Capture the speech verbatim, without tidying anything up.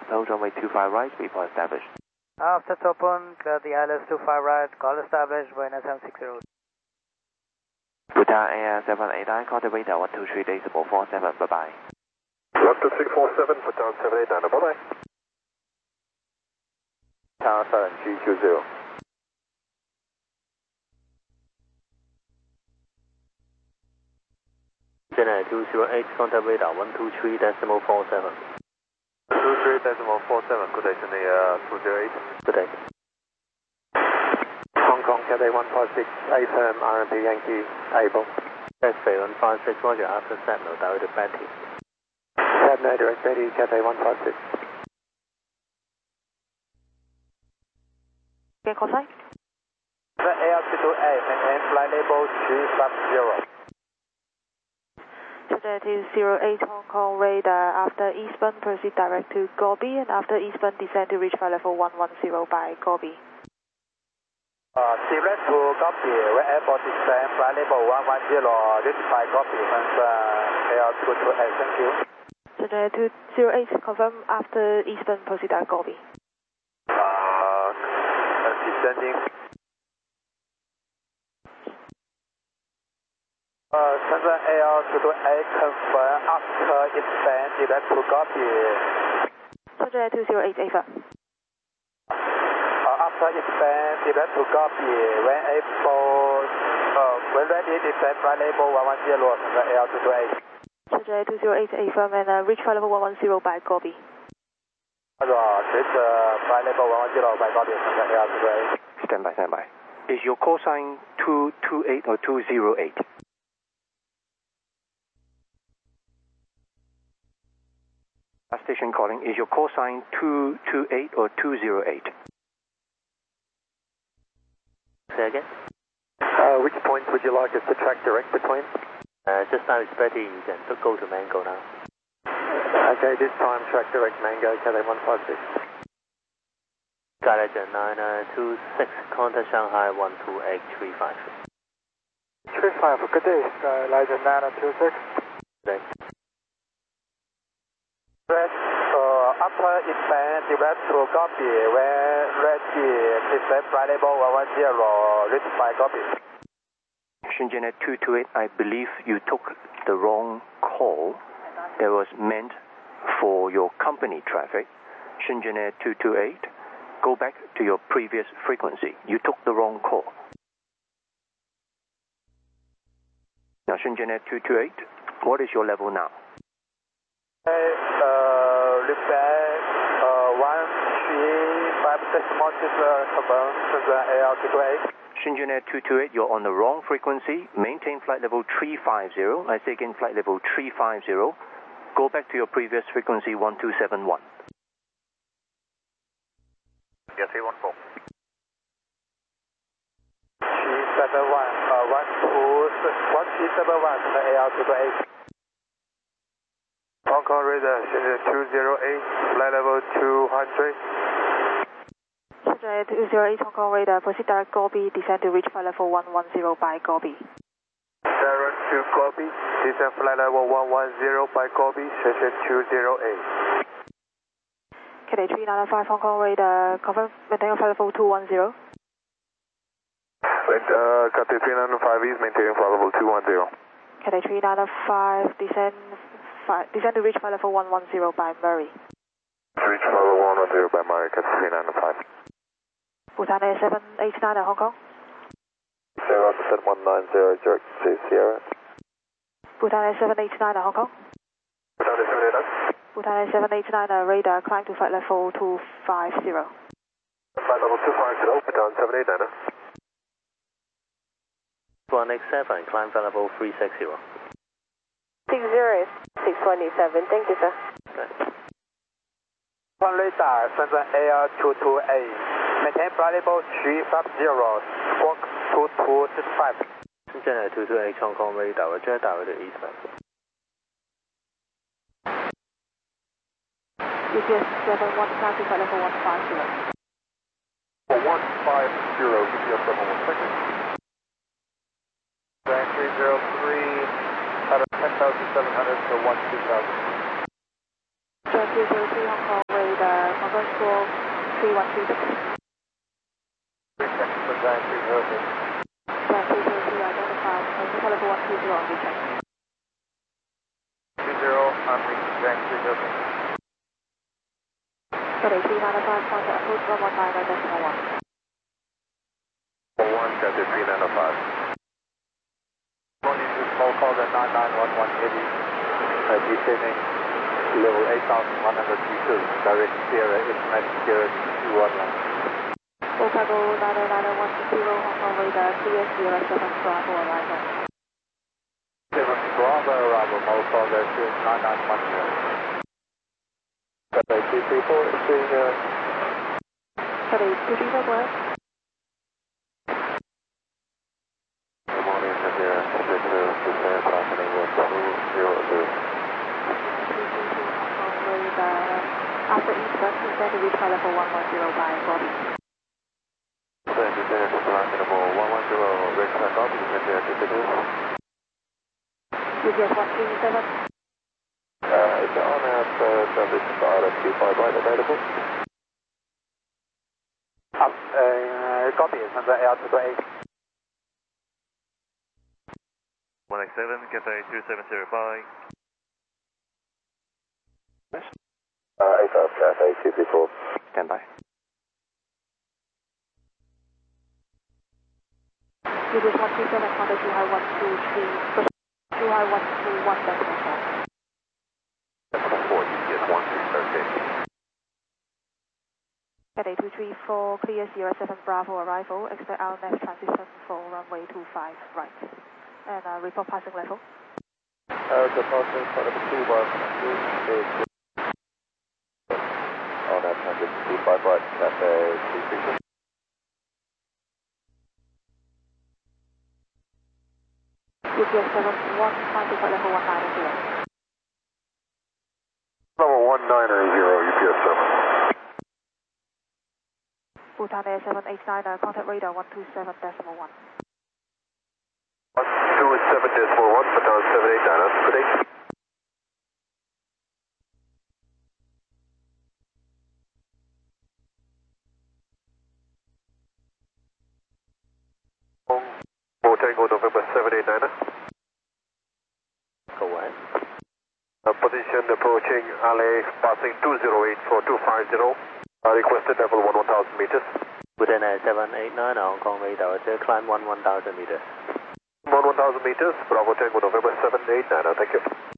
Hold runway two five right, report established. After top on, clear the I L S two five right, call established, Buena seven six zero. Bhutan Air seven eight nine, call the radar one two three decimal four seven, bye bye. one two six four seven, Bhutan seven eight nine, bye bye. Tower seven G Q zero. Chennai two zero eight, contact radar one two three decimal four seven. two three decimal four seven, good day, Chennai uh, two zero eight. Good day. Hong Kong, Cathay one five six, A firm, R M P Yankee, able. X-ray one five six, roger, after Sentinel, direct to Betty. Sentinel, direct Betty, Cathay one five six. Okay, call sign? A L two two eight, maintain flight level three five zero. Today two zero eight Hong Kong radar, after eastbound proceed direct to Gobi, and after eastbound descend to reach flight level one one zero by Gobi. Uh, direct to Gobi, we're able to descend flight level one one zero, reach by Gobi, and uh, A L two two eight, thank you. Today two zero eight, confirm after eastbound proceed direct Gobi. Uh, descending. Uh, Shenzhen A L two two eight, confirm after expand direct to Gobi. Today two zero eight, Ava. Uh, after expand direct to Gobi, when able, uh, when ready, descend flight level one one zero, Shenzhen A L two two eight. Today two zero eight, Ava, and uh, reach flight level one one zero by Gobi. Roger, reach uh, flight level one one zero by Gobi, Shenzhen A L two two eight. Stand by, stand by. Is your call sign two two eight or two zero eight? Station calling, is your call sign two two eight or two zero eight? Say again? Uh, which point would you like us to track direct between? Uh, just now it's Betty, you can go to Mango now. Okay, this time track direct Mango, Cathay one five six. Galaxy nine nine two six, contact Shanghai one two eight three five. three five, good day, Galaxy nine nine two six. Good day. Red, uh, after expand direct to Gobi, when ready, descend flight level one one zero, reach by Gobi. Shenzhen two two eight, I believe you took the wrong call that was meant for your company traffic. Shenzhen two two eight, go back to your previous frequency. You took the wrong call. Now Shenzhen two two eight, what is your level now? Uh, repair, uh, one three five six Mortis, uh, confirm, Shenzhen A L two two eight. Shenzhen two two eight, you're on the wrong frequency. Maintain flight level three five zero. I say again, flight level three five zero. Go back to your previous frequency one two seven one. Yeah, three one four. three seven one, uh, one two, one three seven one, A L two two eight. Hong Kong radar, Shenzhen two zero eight, flight level two hundred. Shenzhen two zero eight Hong Kong radar, proceed direct Gobi, descend to reach flight level one one zero by Gobi. zero two Gobi, descend flight level one one zero by Gobi, Shenzhen two zero eight. K D three nine five Hong Kong radar, confirm maintain flight level two one zero. Uh, Cathay three nine five is maintaining flight level two one zero. K D three nine five, descend, five, descend to reach flight level one one zero by Murray. Reach flight level one one zero by Murray, Cathay three nine five. Bhutan Air seven eight nine Hong Kong. Zero seven one nine zero, direct to Sierra. Bhutan Air seven eight nine Hong Kong. Bhutan Air seven eight nine. Bhutan Air seven eight nine radar, climb to flight level two five zero. Flight level two five zero, Bhutan seven eight nine. one X seven, climb flight level three six zero. six zero six twenty-seven, thank you, sir. Okay. One radar, Shenzhen A L two two eight, maintain flight level three five zero, squawk two two six five. Shenzhen two two eight Hong Kong radar, roger, direct to eastbound. U P S seven one, climb to flight level one five zero. one five zero, U P S seven one, second. three zero three, out of ten thousand seven hundred to one two thousand. Jet two zero three Hong Kong radar. radar, conference call three one two six. Design three zero six. Design three zero two identified, Hotel level one two zero on recheck. three zero on reach, Design three zero six. Got three nine five, contact approach one one nine decimal one. one Delta three nine five. Morning to small call at nine nine one one eighty. Uh, descending level eight thousand one hundred meters, direct Sierra, international Sierra two one one. Chicago nine nine one zero, Hong Kong radar, clear Sierra seven Bravo arrival. seven Bravo arrival, small call at nine nine one zero. Got two three four, three zero. Got two three four, go ahead. Good morning, Sierra, six zero, descend crossing one two zero zero. After eastbound, descend to reach level one one zero by Bobby. Descend, descend to flight level one one zero, reach back up, descend to altitude. U P S one three seven. Uh, is it on at uh, service R F Q five right available? Up, uh, copy, and the air to the eight. one X seven, Cathay two seven zero five. Uh, eight five, Cathay two three four. Stand by. U P S one three seven, contact two high one two three, two high one two one decimal four. Decimal four, U P S one three thirteen. Cathay two three four, clear Sierra seven Bravo arrival, expect R N F transition for runway two five right. And uh, report passing level. Uh, the passing for the two one is on at two five right, Cathay two three four. U P S seven one, find report level one nine zero. Level one nine zero, U P S seven. Bhutan Air seven eight nine, uh, contact radar one two seven decimal one. one two seven decimal one, Bhutan seven eight nine, good day. Four Tango November seven eight nine. Go ahead. Uh, position approaching alley, passing two zero eight for two five zero. Uh, requested level one one thousand meters. Bhutan Air seven eight nine, Hong Kong radar, climb one one thousand meters. one one thousand meters, Bravo Tango November seven eight nine, thank you.